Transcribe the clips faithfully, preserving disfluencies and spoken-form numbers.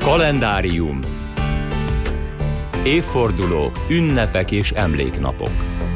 Kalendárium. Évfordulók, ünnepek és emléknapok.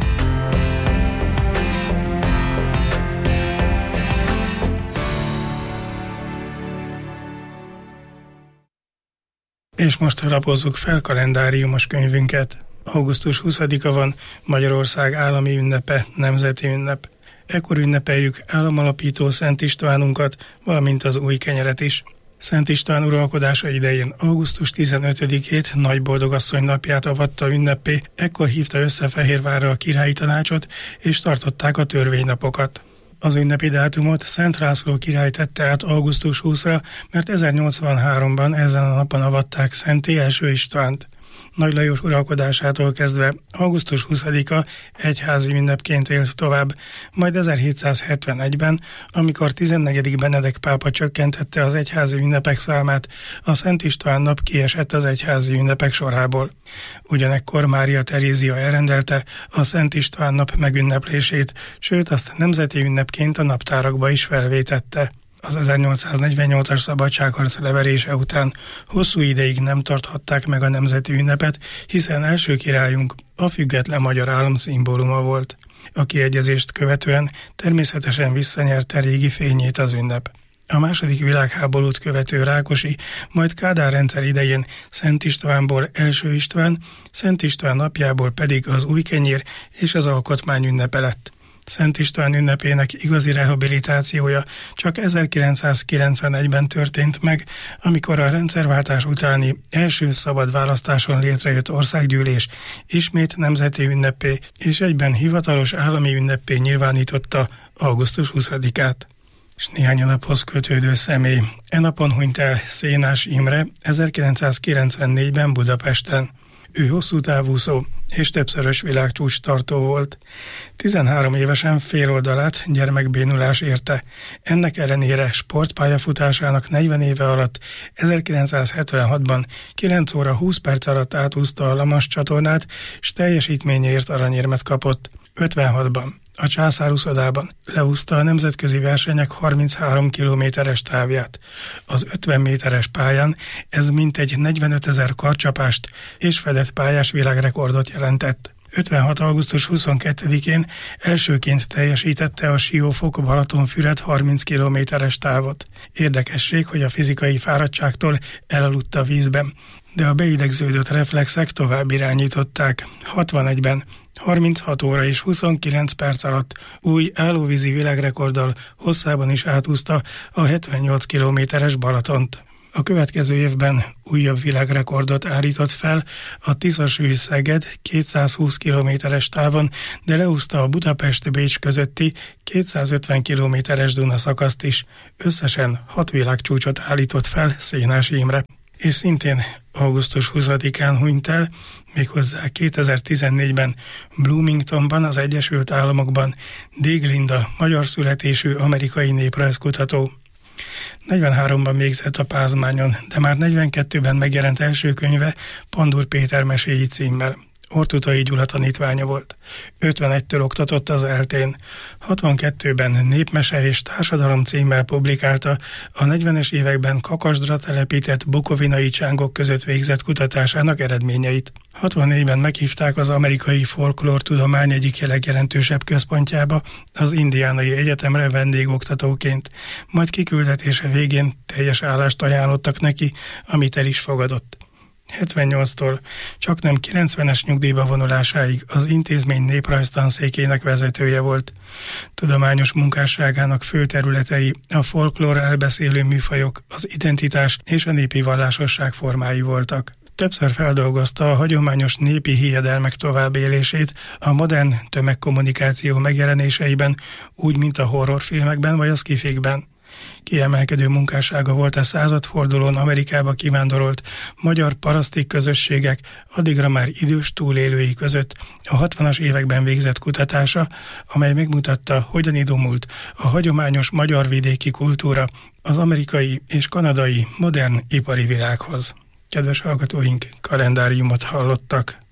És most lapozzuk fel kalendáriumos könyvünket. augusztus huszadika van, Magyarország állami ünnepe, nemzeti ünnep. Ekkor ünnepeljük államalapító Szent Istvánunkat, valamint az új kenyeret is. Szent István uralkodása idején augusztus tizenötödikét Nagy Boldogasszony napját avatta ünnepé, ekkor hívta össze Fehérvárra a királyi tanácsot, és tartották a törvénynapokat. Az ünnepi dátumot Szent László király tette át augusztus huszadikára, mert ezernyolcvanháromban ezen a napon avatták Szentté első Istvánt. Nagy Lajos uralkodásától kezdve augusztus huszadika egyházi ünnepként élt tovább, majd ezerhétszázhetvenegyben, amikor tizennegyedik Benedek pápa csökkentette az egyházi ünnepek számát, a Szent István nap kiesett az egyházi ünnepek sorából. Ugyanekkor Mária Terézia elrendelte a Szent István nap megünneplését, sőt azt nemzeti ünnepként a naptárakba is felvétette. Az ezernyolcszáznegyvennyolcas szabadságharc leverése után hosszú ideig nem tarthatták meg a nemzeti ünnepet, hiszen első királyunk a független magyar állam szimbóluma volt. A kiegyezést követően természetesen visszanyerte régi fényét az ünnep. A második világháborút követő Rákosi, majd Kádár rendszer idején Szent Istvánból első István, Szent István napjából pedig az új kenyér és az alkotmány ünnepe lett. Szent István ünnepének igazi rehabilitációja csak ezerkilencszázkilencvenegyben történt meg, amikor a rendszerváltás utáni első szabad választáson létrejött országgyűlés ismét nemzeti ünnepé és egyben hivatalos állami ünnepé nyilvánította augusztus huszadikát. És néhány naphoz kötődő személy. E napon hunyt el Szénás Imre ezerkilencszázkilencvennégyben Budapesten. Ő hosszú távúszó és többszörös világcsúcs tartó volt. tizenhárom évesen féloldalát gyermekbénulás érte. Ennek ellenére sportpályafutásának negyven éve alatt ezerkilencszázhetvenhatban kilenc óra húsz perc alatt átúszta a Lamas csatornát, és teljesítményéért aranyérmet kapott. ötvenhatban a Császár-uszodában leúszta a nemzetközi versenyek harminchárom kilométeres távját. Az ötven méteres pályán ez mintegy negyvenötezer karcsapást és fedett pályás világrekordot jelentett. ötvenhat augusztus huszonkettedikén elsőként teljesítette a Siófok-Balatonfüred harminc kilométeres távot. Érdekesség, hogy a fizikai fáradtságtól elaludt a vízben, de a beidegződött reflexek tovább irányították. hatvanegyben harminchat óra és huszonkilenc perc alatt új állóvízi világrekorddal hosszában is átúszta a hetvennyolc kilométeres Balatont. A következő évben újabb világrekordot állított fel a Tiszasúly-Szeged kétszázhúsz kilométeres távon, de leúszta a Budapest-Bécs közötti kétszázötven kilométeres Duna szakaszt is. Összesen hat világcsúcsot állított fel Szénás Imre. És szintén augusztus huszadikán hunyt el, méghozzá kétezer-tizennégyben Bloomingtonban, az Egyesült Államokban Dig Linda, magyar születésű amerikai néprajzkutató. negyvenháromban végzett a Pázmányon, de már negyvenkettőben megjelent első könyve Pandur Péter meséi címmel. Ortutay Gyula tanítványa volt. ötvenegytől oktatott az eltén. hatvankettőben Népmese és társadalom címmel publikálta a negyvenes években Kakasdra telepített bukovinai csángok között végzett kutatásának eredményeit. hatvannégyben meghívták az amerikai folklórtudomány egyik legjelentősebb központjába, az Indiánai Egyetemre vendégoktatóként, majd kiküldetése végén teljes állást ajánlottak neki, amit el is fogadott. hetvennyolctól csaknem kilencvenes nyugdíjba vonulásáig az intézmény néprajztanszékének vezetője volt. Tudományos munkásságának fő területei a folklór elbeszélő műfajok, az identitás és a népi vallásosság formái voltak. Többször feldolgozta a hagyományos népi hiedelmek továbbélését a modern tömegkommunikáció megjelenéseiben, úgy, mint a horrorfilmekben vagy a sci-fikben. Kiemelkedő munkássága volt a századfordulón Amerikába kivándorolt magyar paraszti közösségek addigra már idős túlélői között a hatvanas években végzett kutatása, amely megmutatta, hogyan idomult a hagyományos magyar vidéki kultúra az amerikai és kanadai modern ipari világhoz. Kedves hallgatóink, kalendáriumot hallottak.